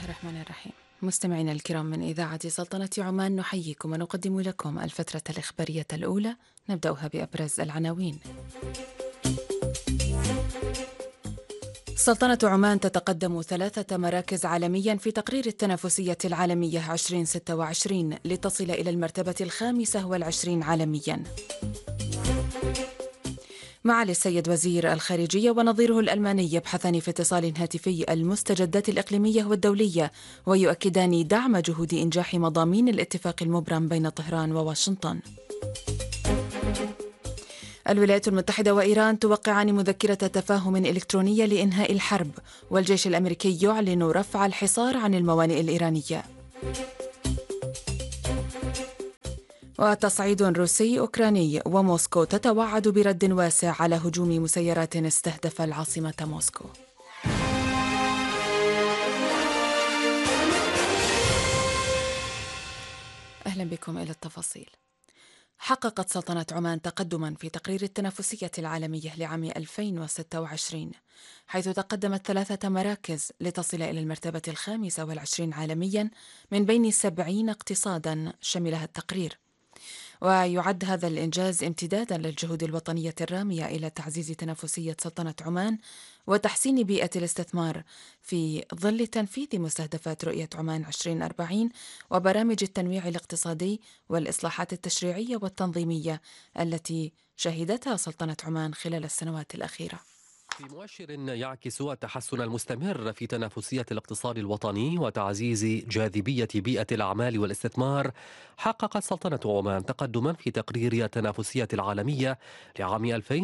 الرحمن الرحيم. مستمعينا الكرام من إذاعة سلطنة عمان نحييكم ونقدم لكم الفترة الإخبارية الأولى، نبدأها بأبرز العناوين. سلطنة عمان تتقدم 3 مراكز عالميا في تقرير التنافسية العالمية 2026 لتصل إلى المرتبة 25 عالميا. معالي السيد وزير الخارجية ونظيره الألماني يبحثان في اتصال هاتفي المستجدات الإقليمية والدولية ويؤكدان دعم جهود إنجاح مضامين الاتفاق المبرم بين طهران وواشنطن. الولايات المتحدة وإيران توقعان مذكرة تفاهم إلكترونية لإنهاء الحرب، والجيش الأمريكي يعلن رفع الحصار عن الموانئ الإيرانية. وتصعيد روسي أوكراني، وموسكو تتوعد برد واسع على هجوم مسيرات استهدف العاصمة موسكو. أهلا بكم إلى التفاصيل. حققت سلطنة عمان تقدما في تقرير التنافسية العالمية لعام 2026، حيث تقدمت 3 مراكز لتصل إلى المرتبة 25 عالميا من بين 70 اقتصادا شملها التقرير. ويعد هذا الإنجاز امتدادا للجهود الوطنية الرامية إلى تعزيز تنافسية سلطنة عمان وتحسين بيئة الاستثمار في ظل تنفيذ مستهدفات رؤية عمان 2040 وبرامج التنويع الاقتصادي والإصلاحات التشريعية والتنظيمية التي شهدتها سلطنة عمان خلال السنوات الأخيرة. في مؤشر يعكس التحسن المستمر في تنافسية الاقتصاد الوطني وتعزيز جاذبية بيئة الأعمال والاستثمار، حققت سلطنة عمان تقدما في تقرير التنافسية العالمية لعام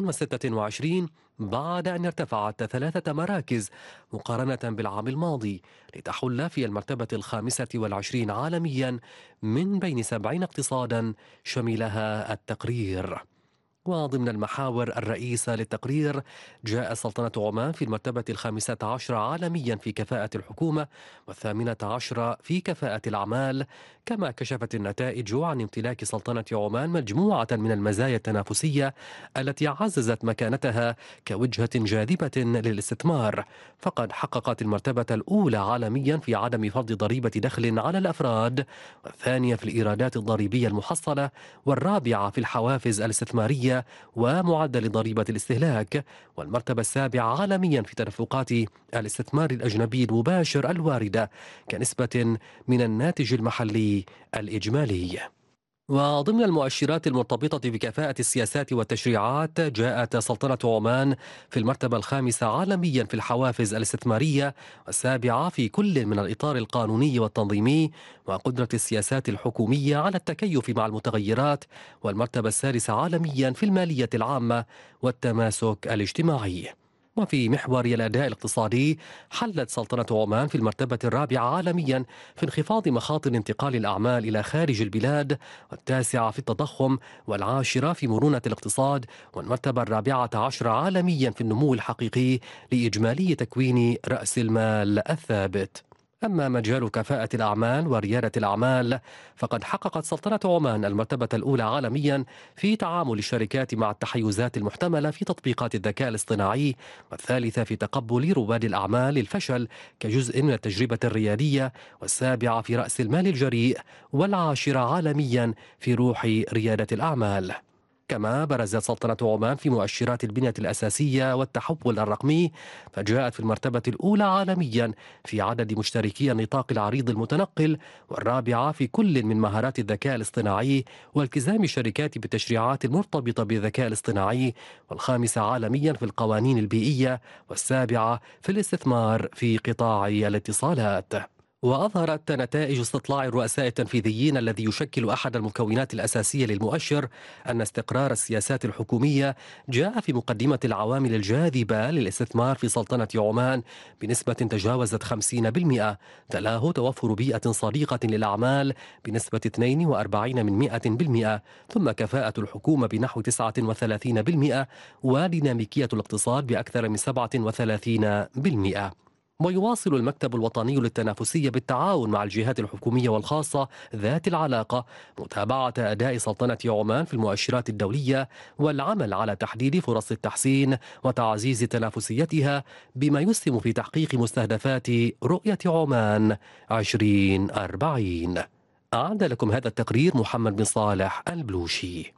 2026 بعد أن ارتفعت 3 مراكز مقارنة بالعام الماضي لتحل في المرتبة 25 عالميا من بين 70 اقتصادا شملها التقرير. وضمن المحاور الرئيسة للتقرير جاء سلطنة عمان في المرتبة 15 عالميا في كفاءة الحكومة و18 في كفاءة الأعمال. كما كشفت النتائج عن امتلاك سلطنة عمان مجموعة من المزايا التنافسية التي عززت مكانتها كوجهة جاذبة للاستثمار، فقد حققت المرتبة الأولى عالميا في عدم فرض ضريبة دخل على الأفراد، والثانية في الإيرادات الضريبية المحصلة، والرابعة في الحوافز الاستثمارية ومعدل ضريبة الاستهلاك، والمرتبة 7 عالميا في تدفقات الاستثمار الأجنبي المباشر الواردة كنسبة من الناتج المحلي الإجمالي. وضمن المؤشرات المرتبطة بكفاءة السياسات والتشريعات جاءت سلطنة عمان في المرتبة 5 عالميا في الحوافز الاستثمارية، والسابعة في كل من الإطار القانوني والتنظيمي وقدرة السياسات الحكومية على التكيف مع المتغيرات، والمرتبة 6 عالميا في المالية العامة والتماسك الاجتماعي. وفي محور الأداء الاقتصادي حلت سلطنة عمان في المرتبة 4 عالميا في انخفاض مخاطر انتقال الأعمال إلى خارج البلاد، والتاسعة في التضخم، والعاشرة في مرونة الاقتصاد، والمرتبة 14 عالميا في النمو الحقيقي لإجمالي تكوين رأس المال الثابت. أما مجال كفاءة الأعمال وريادة الأعمال فقد حققت سلطنة عمان المرتبة الأولى عالميا في تعامل الشركات مع التحيزات المحتملة في تطبيقات الذكاء الاصطناعي، والثالثة في تقبل رواد الأعمال الفشل كجزء من التجربة الريادية، والسابعة في رأس المال الجريء، والعاشرة عالميا في روح ريادة الأعمال. كما برزت سلطنة عمان في مؤشرات البنية الأساسية والتحول الرقمي، فجاءت في المرتبة الأولى عالميا في عدد مشتركي النطاق العريض المتنقل، والرابعة في كل من مهارات الذكاء الاصطناعي والتزام الشركات بالتشريعات المرتبطة بالذكاء الاصطناعي، والخامسة عالميا في القوانين البيئية، والسابعة في الاستثمار في قطاع الاتصالات. وأظهرت نتائج استطلاع الرؤساء التنفيذيين الذي يشكل أحد المكونات الأساسية للمؤشر أن استقرار السياسات الحكومية جاء في مقدمة العوامل الجاذبة للاستثمار في سلطنة عمان بنسبة تجاوزت 50%، تلاه توفر بيئة صديقة للأعمال بنسبة 42%، ثم كفاءة الحكومة بنحو 39%، وديناميكية الاقتصاد بأكثر من 37%. ويواصل المكتب الوطني للتنافسية بالتعاون مع الجهات الحكومية والخاصة ذات العلاقة متابعة أداء سلطنة عمان في المؤشرات الدولية والعمل على تحديد فرص التحسين وتعزيز تنافسيتها بما يسهم في تحقيق مستهدفات رؤية عمان 2040. أعد لكم هذا التقرير محمد بن صالح البلوشي.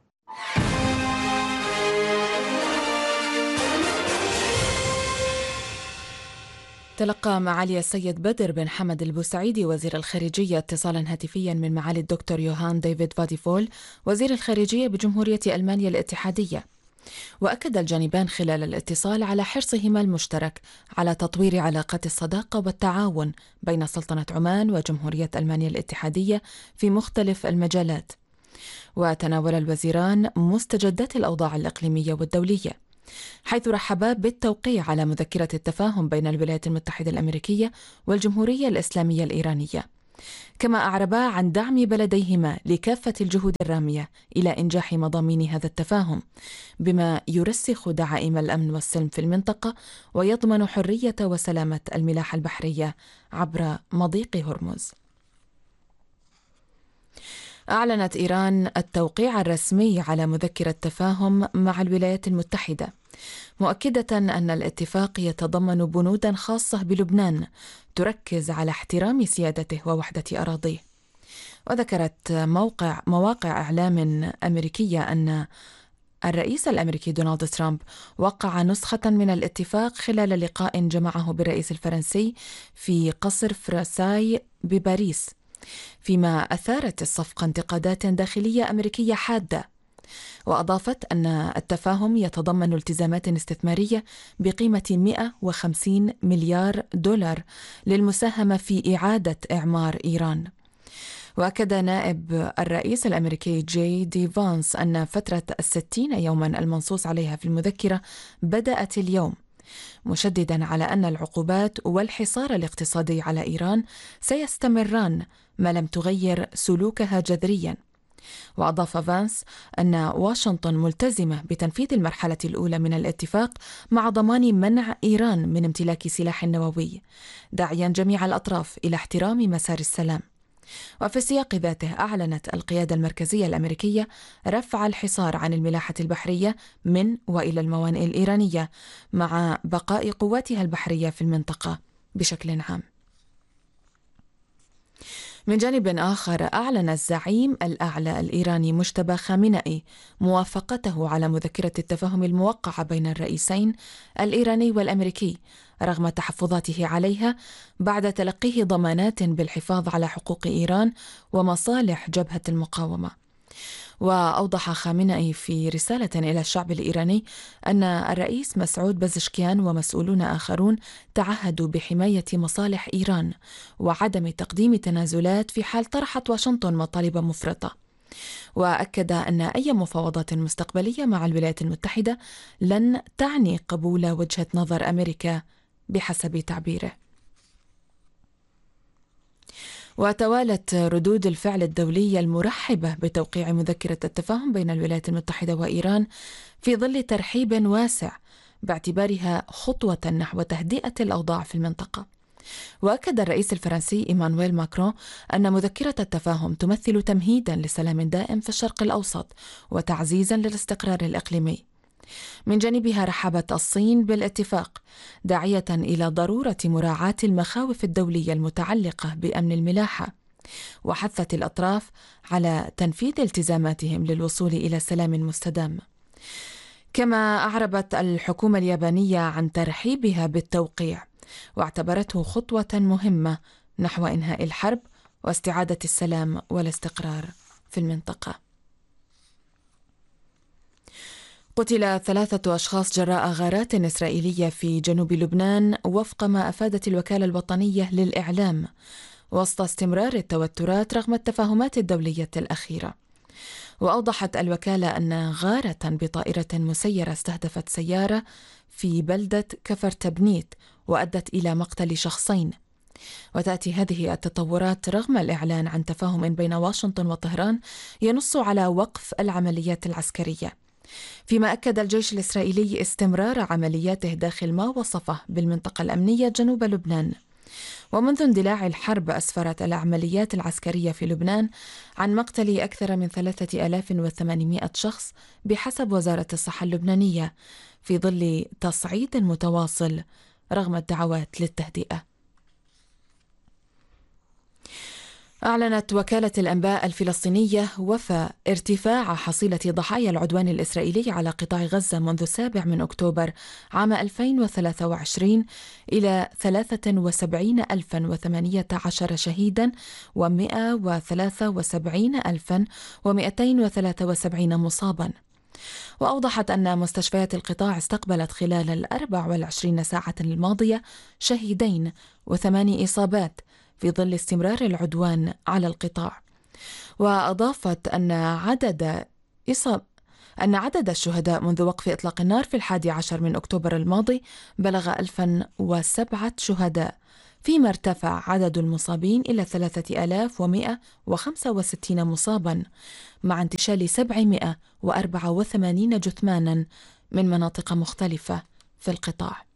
تلقى معالي السيد بدر بن حمد البوسعيدي وزير الخارجية اتصالا هاتفيا من معالي الدكتور يوهان ديفيد فاديفول وزير الخارجية بجمهورية ألمانيا الاتحادية. وأكد الجانبان خلال الاتصال على حرصهما المشترك على تطوير علاقات الصداقة والتعاون بين سلطنة عمان وجمهورية ألمانيا الاتحادية في مختلف المجالات. وتناول الوزيران مستجدات الأوضاع الإقليمية والدولية، حيث رحبا بالتوقيع على مذكرة التفاهم بين الولايات المتحدة الأمريكية والجمهورية الإسلامية الإيرانية، كما أعربا عن دعم بلديهما لكافة الجهود الرامية إلى إنجاح مضامين هذا التفاهم، بما يرسخ دعائم الأمن والسلم في المنطقة ويضمن حرية وسلامة الملاحة البحرية عبر مضيق هرمز. أعلنت إيران التوقيع الرسمي على مذكرة تفاهم مع الولايات المتحدة، مؤكدة أن الاتفاق يتضمن بنودا خاصة بلبنان تركز على احترام سيادته ووحدة أراضيه. وذكرت مواقع إعلام أمريكية أن الرئيس الأمريكي دونالد ترامب وقع نسخة من الاتفاق خلال لقاء جمعه بالرئيس الفرنسي في قصر فرساي بباريس، فيما أثارت الصفقة انتقادات داخلية أمريكية حادة. وأضافت أن التفاهم يتضمن التزامات استثمارية بقيمة 150 مليار دولار للمساهمة في إعادة إعمار إيران. وأكد نائب الرئيس الأمريكي جي دي فانس أن فترة 60 يوما المنصوص عليها في المذكرة بدأت اليوم، مشددا على أن العقوبات والحصار الاقتصادي على إيران سيستمران ما لم تغير سلوكها جذريا. وأضاف فانس أن واشنطن ملتزمة بتنفيذ المرحلة الأولى من الاتفاق مع ضمان منع إيران من امتلاك سلاح نووي، داعيا جميع الأطراف إلى احترام مسار السلام. وفي السياق ذاته أعلنت القيادة المركزية الأمريكية رفع الحصار عن الملاحة البحرية من وإلى الموانئ الإيرانية مع بقاء قواتها البحرية في المنطقة بشكل عام. من جانب آخر، أعلن الزعيم الأعلى الإيراني مجتبى خامنئي موافقته على مذكرة التفاهم الموقعة بين الرئيسين الإيراني والأمريكي رغم تحفظاته عليها بعد تلقيه ضمانات بالحفاظ على حقوق إيران ومصالح جبهة المقاومة. وأوضح خامنئي في رسالة إلى الشعب الإيراني أن الرئيس مسعود بزشكيان ومسؤولون آخرون تعهدوا بحماية مصالح إيران وعدم تقديم تنازلات في حال طرحت واشنطن مطالب مفرطة. وأكد أن أي مفاوضات مستقبلية مع الولايات المتحدة لن تعني قبول وجهة نظر أمريكا بحسب تعبيره. وتوالت ردود الفعل الدولية المرحبة بتوقيع مذكرة التفاهم بين الولايات المتحدة وإيران في ظل ترحيب واسع باعتبارها خطوة نحو تهدئة الأوضاع في المنطقة. وأكد الرئيس الفرنسي إيمانويل ماكرون أن مذكرة التفاهم تمثل تمهيدا لسلام دائم في الشرق الأوسط وتعزيزا للاستقرار الإقليمي. من جانبها رحبت الصين بالاتفاق، داعية إلى ضرورة مراعاة المخاوف الدولية المتعلقة بأمن الملاحة، وحثت الأطراف على تنفيذ التزاماتهم للوصول إلى سلام مستدام. كما أعربت الحكومة اليابانية عن ترحيبها بالتوقيع، واعتبرته خطوة مهمة نحو إنهاء الحرب واستعادة السلام والاستقرار في المنطقة. قتل 3 أشخاص جراء غارات إسرائيلية في جنوب لبنان وفق ما أفادت الوكالة الوطنية للإعلام، وسط استمرار التوترات رغم التفاهمات الدولية الأخيرة. وأوضحت الوكالة أن غارة بطائرة مسيرة استهدفت سيارة في بلدة كفر تبنيت وأدت إلى مقتل شخصين. وتأتي هذه التطورات رغم الإعلان عن تفاهم بين واشنطن وطهران ينص على وقف العمليات العسكرية، فيما أكد الجيش الإسرائيلي استمرار عملياته داخل ما وصفه بالمنطقة الأمنية جنوب لبنان. ومنذ اندلاع الحرب أسفرت العمليات العسكرية في لبنان عن مقتل أكثر من 3800 شخص بحسب وزارة الصحة اللبنانية، في ظل تصعيد متواصل رغم الدعوات للتهدئة. أعلنت وكالة الأنباء الفلسطينية وفا ارتفاع حصيلة ضحايا العدوان الإسرائيلي على قطاع غزة منذ 7 أكتوبر عام 2023 إلى 73,018 شهيدا و173,273 مصابا. وأوضحت أن مستشفيات القطاع استقبلت خلال 24 ساعة الماضية شهيدين و8 إصابات في ظل استمرار العدوان على القطاع. وأضافت أن عدد الشهداء منذ وقف إطلاق النار في 11 أكتوبر الماضي بلغ 1007 شهداء، فيما ارتفع عدد المصابين إلى 3165 مصابا، مع انتشال 784 جثمانا من مناطق مختلفة في القطاع.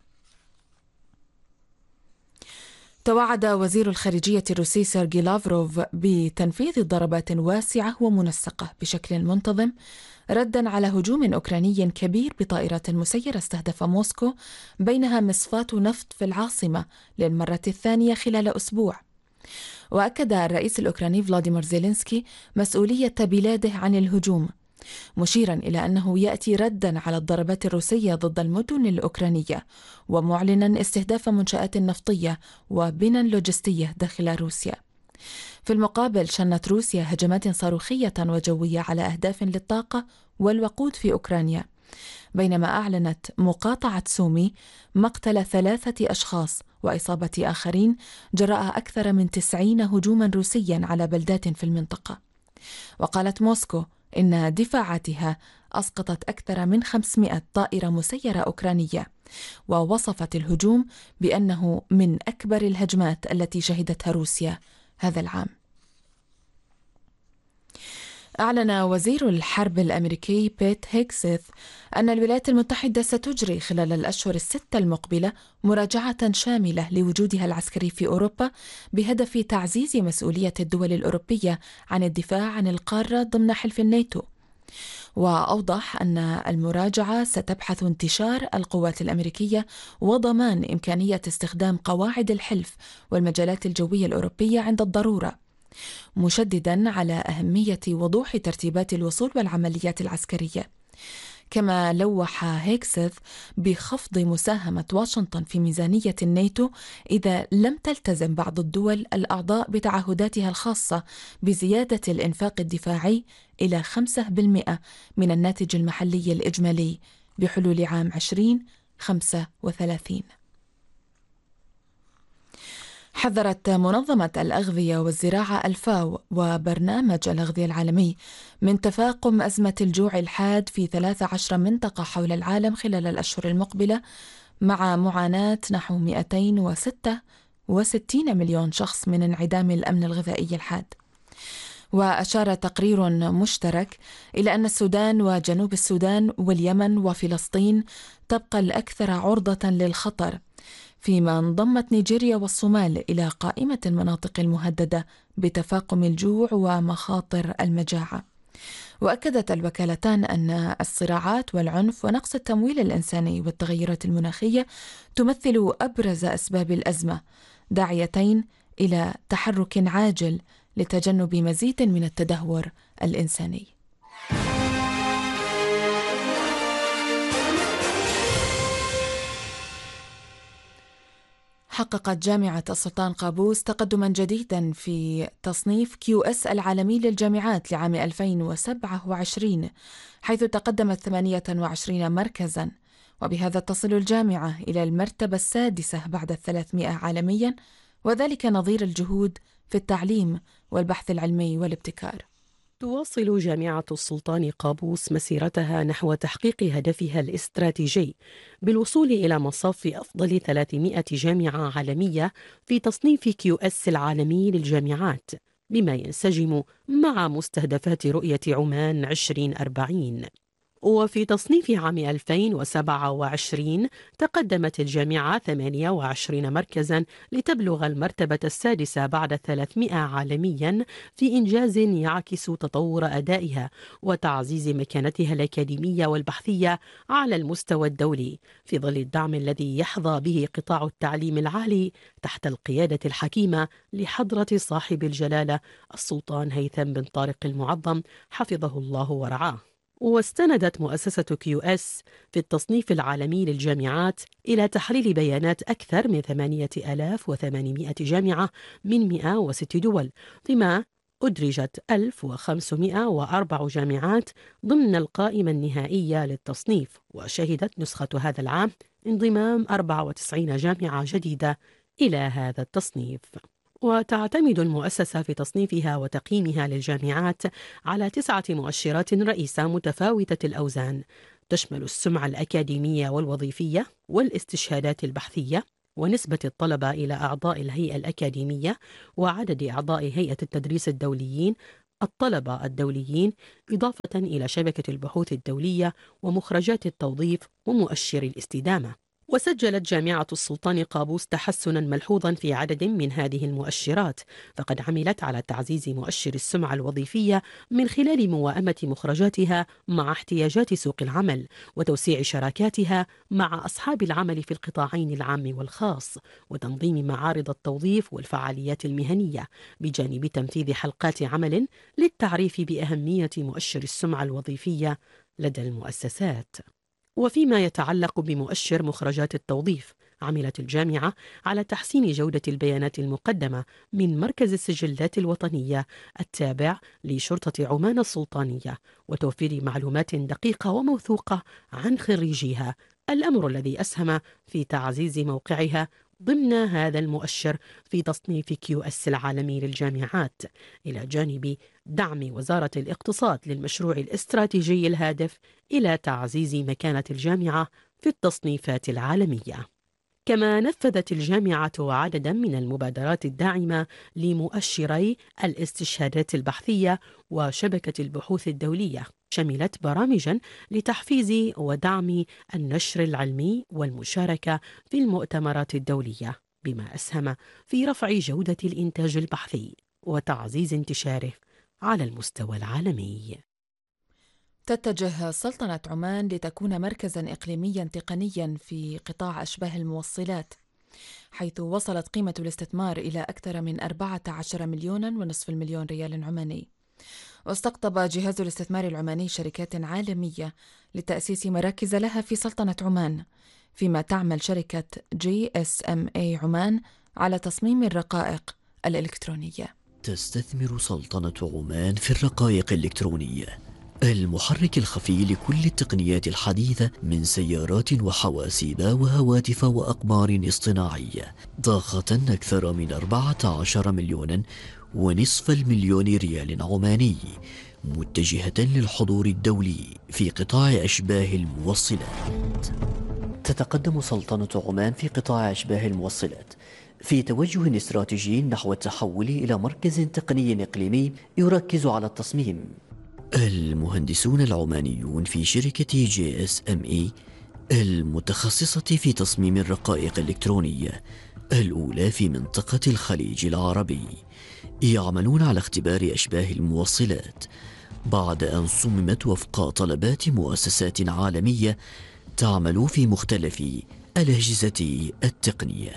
توعد وزير الخارجية الروسي سيرجي لافروف بتنفيذ ضربات واسعة ومنسقة بشكل منتظم ردا على هجوم أوكراني كبير بطائرات مسيرة استهدف موسكو، بينها مصفاة نفط في العاصمة للمرة الثانية خلال أسبوع. وأكد الرئيس الأوكراني فلاديمير زيلينسكي مسؤولية بلاده عن الهجوم، مشيرا إلى أنه يأتي ردا على الضربات الروسية ضد المدن الأوكرانية، ومعلنا استهداف منشآت نفطية وبنى لوجستية داخل روسيا. في المقابل شنت روسيا هجمات صاروخية وجوية على أهداف للطاقة والوقود في أوكرانيا، بينما أعلنت مقاطعة سومي مقتل 3 أشخاص وإصابة آخرين جراء أكثر من 90 هجوما روسيا على بلدات في المنطقة. وقالت موسكو إن دفاعاتها أسقطت أكثر من 500 طائرة مسيرة أوكرانية، ووصفت الهجوم بأنه من أكبر الهجمات التي شهدتها روسيا هذا العام. أعلن وزير الحرب الأمريكي بيت هيكسيث أن الولايات المتحدة ستجري خلال الأشهر ال6 المقبلة مراجعة شاملة لوجودها العسكري في أوروبا بهدف تعزيز مسؤولية الدول الأوروبية عن الدفاع عن القارة ضمن حلف الناتو. وأوضح أن المراجعة ستبحث انتشار القوات الأمريكية وضمان إمكانية استخدام قواعد الحلف والمجالات الجوية الأوروبية عند الضرورة، مشددا على أهمية وضوح ترتيبات الوصول والعمليات العسكرية. كما لوح هيكسيث بخفض مساهمة واشنطن في ميزانية الناتو إذا لم تلتزم بعض الدول الأعضاء بتعهداتها الخاصة بزيادة الإنفاق الدفاعي إلى 5% من الناتج المحلي الإجمالي بحلول عام 2035. حذرت منظمة الأغذية والزراعة الفاو وبرنامج الأغذية العالمي من تفاقم أزمة الجوع الحاد في 13 منطقة حول العالم خلال الأشهر المقبلة، مع معاناة نحو 266 مليون شخص من انعدام الأمن الغذائي الحاد. وأشار تقرير مشترك إلى أن السودان وجنوب السودان واليمن وفلسطين تبقى الأكثر عرضة للخطر، فيما انضمت نيجيريا والصومال إلى قائمة المناطق المهددة بتفاقم الجوع ومخاطر المجاعة. وأكدت الوكالتان أن الصراعات والعنف ونقص التمويل الإنساني والتغيرات المناخية تمثل أبرز أسباب الأزمة، داعيتين إلى تحرك عاجل لتجنب مزيد من التدهور الإنساني. حققت جامعة السلطان قابوس تقدما جديدا في تصنيف QS العالمي للجامعات لعام 2027، حيث تقدمت 28 مركزا، وبهذا تصل الجامعة إلى المرتبة السادسة بعد 300 عالميا، وذلك نظير الجهود في التعليم والبحث العلمي والابتكار. تواصل جامعة السلطان قابوس مسيرتها نحو تحقيق هدفها الاستراتيجي بالوصول إلى مصاف أفضل 300 جامعة عالمية في تصنيف QS العالمي للجامعات، بما ينسجم مع مستهدفات رؤية عمان 2040. وفي تصنيف عام 2027 تقدمت الجامعة 28 مركزا لتبلغ المرتبة السادسة بعد 300 عالميا في إنجاز يعكس تطور أدائها وتعزيز مكانتها الأكاديمية والبحثية على المستوى الدولي، في ظل الدعم الذي يحظى به قطاع التعليم العالي تحت القيادة الحكيمة لحضرة صاحب الجلالة السلطان هيثم بن طارق المعظم حفظه الله ورعاه. واستندت مؤسسة QS في التصنيف العالمي للجامعات إلى تحليل بيانات أكثر من 8800 جامعة من 106 دول، فيما أدرجت 1504 جامعات ضمن القائمة النهائية للتصنيف. وشهدت نسخة هذا العام انضمام 94 جامعة جديدة إلى هذا التصنيف. وتعتمد المؤسسة في تصنيفها وتقييمها للجامعات على 9 مؤشرات رئيسة متفاوتة الأوزان، تشمل السمعة الأكاديمية والوظيفية والاستشهادات البحثية ونسبة الطلبة إلى أعضاء الهيئة الأكاديمية وعدد أعضاء هيئة التدريس الدوليين، الطلبة الدوليين، إضافة إلى شبكة البحوث الدولية ومخرجات التوظيف ومؤشر الاستدامة. وسجلت جامعة السلطان قابوس تحسنا ملحوظا في عدد من هذه المؤشرات، فقد عملت على تعزيز مؤشر السمعة الوظيفية من خلال موائمة مخرجاتها مع احتياجات سوق العمل وتوسيع شراكاتها مع أصحاب العمل في القطاعين العام والخاص وتنظيم معارض التوظيف والفعاليات المهنية، بجانب تنفيذ حلقات عمل للتعريف بأهمية مؤشر السمعة الوظيفية لدى المؤسسات. وفيما يتعلق بمؤشر مخرجات التوظيف، عملت الجامعة على تحسين جودة البيانات المقدمة من مركز السجلات الوطنية التابع لشرطة عمان السلطانية وتوفير معلومات دقيقة وموثوقة عن خريجيها، الأمر الذي أسهم في تعزيز موقعها ضمن هذا المؤشر في تصنيف QS العالمي للجامعات، إلى جانب دعم وزارة الاقتصاد للمشروع الاستراتيجي الهادف إلى تعزيز مكانة الجامعة في التصنيفات العالمية. كما نفذت الجامعة عددا من المبادرات الداعمة لمؤشري الاستشهادات البحثية وشبكة البحوث الدولية، شملت برامجا لتحفيز ودعم النشر العلمي والمشاركة في المؤتمرات الدولية، بما أسهم في رفع جودة الإنتاج البحثي وتعزيز انتشاره على المستوى العالمي. تتجه سلطنة عمان لتكون مركزاً إقليمياً تقنياً في قطاع أشباه الموصلات، حيث وصلت قيمة الاستثمار إلى أكثر من 14 مليون ونصف المليون ريال عماني. واستقطب جهاز الاستثمار العماني شركات عالمية لتأسيس مراكز لها في سلطنة عمان، فيما تعمل شركة GSMA عمان على تصميم الرقائق الإلكترونية. تستثمر سلطنة عمان في الرقائق الإلكترونية، المحرك الخفي لكل التقنيات الحديثة من سيارات وحواسيب وهواتف وأقمار اصطناعية، ضخة أكثر من 14 مليون ونصف المليون ريال عماني، متجهة للحضور الدولي في قطاع أشباه الموصلات. تتقدم سلطنة عمان في قطاع أشباه الموصلات في توجه استراتيجي نحو التحول إلى مركز تقني إقليمي يركز على التصميم. المهندسون العمانيون في شركة GSMA المتخصصة في تصميم الرقائق الإلكترونية الأولى في منطقة الخليج العربي يعملون على اختبار أشباه الموصلات بعد أن صممت وفق طلبات مؤسسات عالمية تعمل في مختلف الأجهزة التقنية.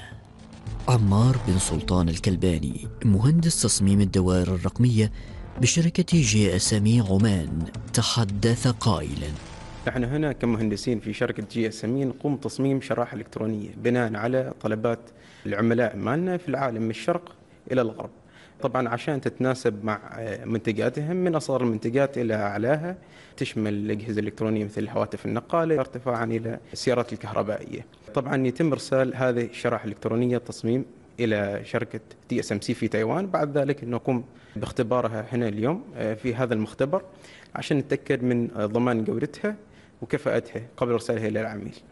عمار بن سلطان الكلباني مهندس تصميم الدوائر الرقمية بشركة GSMA عمان تحدث قائلا: نحن هنا كمهندسين في شركة GSMA نقوم بتصميم شرائح إلكترونية بناء على طلبات العملاء مالنا في العالم من الشرق إلى الغرب، طبعا عشان تتناسب مع منتجاتهم من أصغر المنتجات إلى أعلاها، تشمل الأجهزة الإلكترونية مثل الهواتف النقالة ارتفاعا إلى السيارات الكهربائية. طبعا يتم إرسال هذه الشرائح الإلكترونية تصميم إلى شركة TSMC في تايوان، بعد ذلك نقوم باختبارها هنا اليوم في هذا المختبر عشان نتأكد من ضمان جودتها وكفاءتها قبل إرسالها إلى العميل.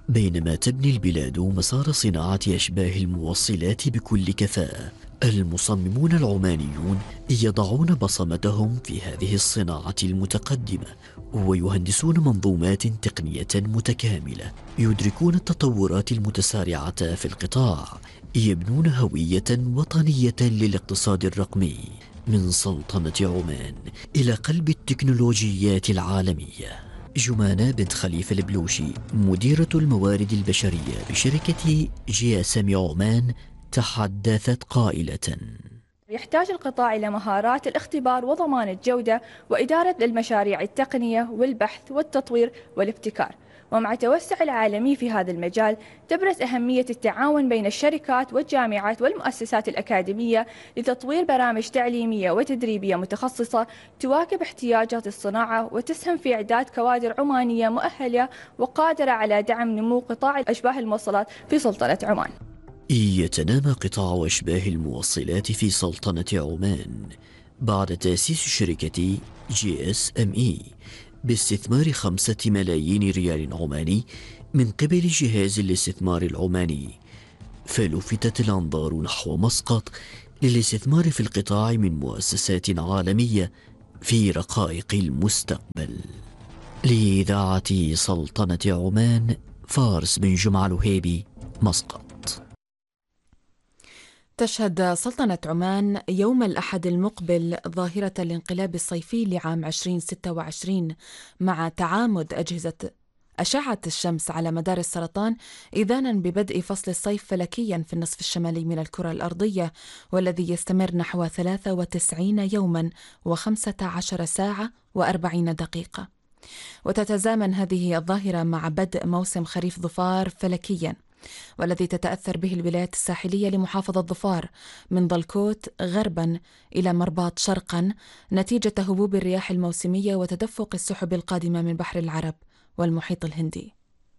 بينما تبني البلاد مسار صناعة أشباه الموصلات بكل كفاءة، المصممون العمانيون يضعون بصمتهم في هذه الصناعة المتقدمة، ويهندسون منظومات تقنية متكاملة، يدركون التطورات المتسارعة في القطاع، يبنون هوية وطنية للاقتصاد الرقمي. من سلطنة عمان إلى قلب التكنولوجيات العالمية. جمانة بنت خليفة البلوشي مديرة الموارد البشرية بشركة GSM عمان تحدثت قائلة: يحتاج القطاع إلى مهارات الاختبار وضمان الجودة وإدارة المشاريع التقنية والبحث والتطوير والابتكار. ومع التوسع العالمي في هذا المجال تبرز أهمية التعاون بين الشركات والجامعات والمؤسسات الأكاديمية لتطوير برامج تعليمية وتدريبية متخصصة تواكب احتياجات الصناعة وتسهم في إعداد كوادر عمانية مؤهلة وقادرة على دعم نمو قطاع أشباه الموصلات في سلطنة عمان. يتنامى قطاع أشباه الموصلات في سلطنة عمان بعد تأسيس شركة GSME باستثمار 5 ملايين ريال عماني من قبل جهاز الاستثمار العماني، فلفتت الأنظار نحو مسقط للاستثمار في القطاع من مؤسسات عالمية في رقائق المستقبل. لإذاعة سلطنة عمان، فارس بن جمعة الوهيبي، مسقط. تشهد سلطنة عمان يوم الأحد المقبل ظاهرة الانقلاب الصيفي لعام 2026 مع تعامد أجهزة أشعة الشمس على مدار السرطان، إذانا ببدء فصل الصيف فلكيا في النصف الشمالي من الكرة الأرضية، والذي يستمر نحو 93 يوما و15 ساعة و40 دقيقة. وتتزامن هذه الظاهرة مع بدء موسم خريف ظفار فلكيا، والذي تتأثر به الولايات الساحلية لمحافظة ظفار من ضلكوت غربا إلى مرباط شرقا، نتيجة هبوب الرياح الموسمية وتدفق السحب القادمة من بحر العرب والمحيط الهندي.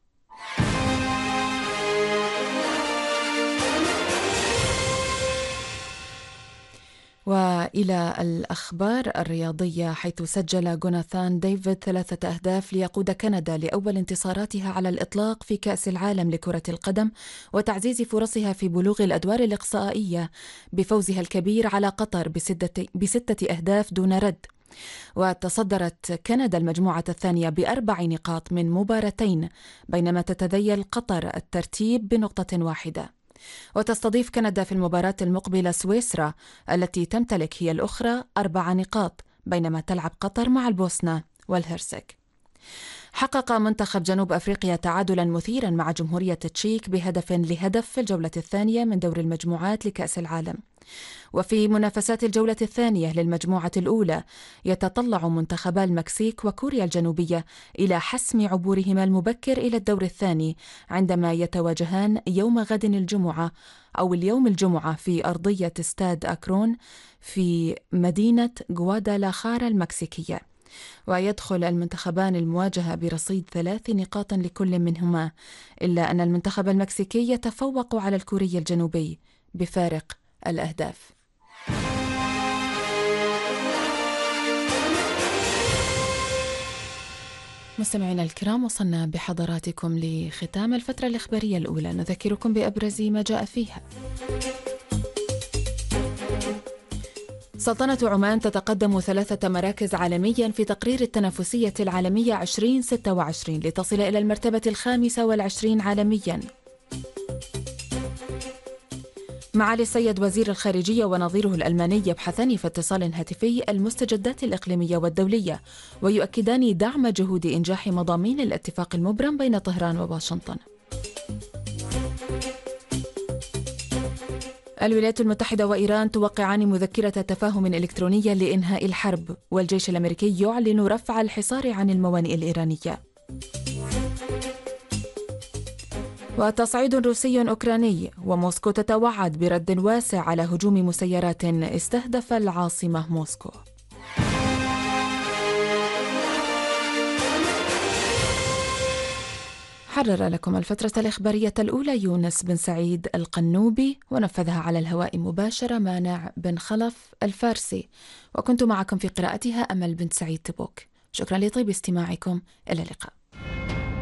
وإلى الأخبار الرياضية، حيث سجل جوناثان ديفيد 3 أهداف ليقود كندا لأول انتصاراتها على الإطلاق في كأس العالم لكرة القدم، وتعزيز فرصها في بلوغ الأدوار الإقصائية بفوزها الكبير على قطر ب6 أهداف دون رد. وتصدرت كندا المجموعة الثانية ب4 نقاط من مباراتين، بينما تتذيل قطر الترتيب بنقطة واحدة. وتستضيف كندا في المباراة المقبلة سويسرا التي تمتلك هي الأخرى 4 نقاط، بينما تلعب قطر مع البوسنة والهرسك. حقق منتخب جنوب أفريقيا تعادلا مثيرا مع جمهورية تشيك ب1-0 في الجولة الثانية من دور المجموعات لكأس العالم. وفي منافسات الجولة الثانية للمجموعة الأولى يتطلع منتخبا المكسيك وكوريا الجنوبية إلى حسم عبورهما المبكر إلى الدور الثاني، عندما يتواجهان يوم غد الجمعة أو اليوم الجمعة في أرضية استاد أكرون في مدينة غوادالاخارا المكسيكية. ويدخل المنتخبان المواجهة برصيد 3 نقاط لكل منهما، إلا أن المنتخب المكسيكي يتفوق على الكوري الجنوبي بفارق الأهداف. مستمعينا الكرام، وصلنا بحضراتكم لختام الفترة الإخبارية الأولى، نذكركم بأبرز ما جاء فيها. سلطنة عمان تتقدم 3 مراكز عالميا في تقرير التنافسية العالمية 2026 لتصل إلى المرتبة 25 عالميا. معالي السيد وزير الخارجية ونظيره الألماني يبحثان في اتصال هاتفي المستجدات الإقليمية والدولية، ويؤكدان دعم جهود إنجاح مضامين الاتفاق المبرم بين طهران وواشنطن. الولايات المتحدة وإيران توقعان مذكرة تفاهم إلكترونية لإنهاء الحرب، والجيش الأمريكي يعلن رفع الحصار عن الموانئ الإيرانية. وتصعيد روسي أوكراني، وموسكو تتوعد برد واسع على هجوم مسيرات استهدف العاصمة موسكو. حرر لكم الفترة الإخبارية الأولى يونس بن سعيد القنوبي، ونفذها على الهواء مباشرة مانع بن خلف الفارسي، وكنت معكم في قراءتها أمل بنت سعيد تبوك. شكرا لطيب استماعكم، إلى اللقاء.